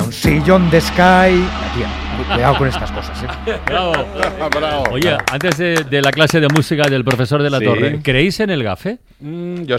un sillón de Sky. Tía, cuidado con estas cosas, ¿eh? Bravo. Bravo. Oye, antes de la clase de música del profesor de la Sí. Torre, ¿creéis en el gafe? Yo